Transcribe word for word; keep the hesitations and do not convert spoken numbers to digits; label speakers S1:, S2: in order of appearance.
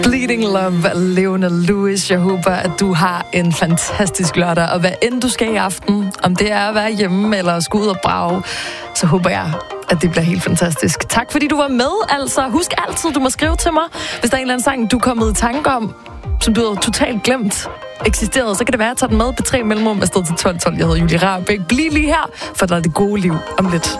S1: Bleeding Love, Leona Lewis. Jeg håber, at du har en fantastisk lørdag, og hvad end du skal i aften, om det er at være hjemme eller at skulle ud og brage, så håber jeg, at det bliver helt fantastisk. Tak fordi du var med, altså. Husk altid, du må skrive til mig, hvis der er en eller anden sang, du er kommet i tanke om, som du har totalt glemt eksisterede, så kan det være, at jeg tager den med på tre mellemrum afsted til tolv tolv. Jeg hedder Julie Rahbek. Bliv lige her, for der er det gode liv om lidt.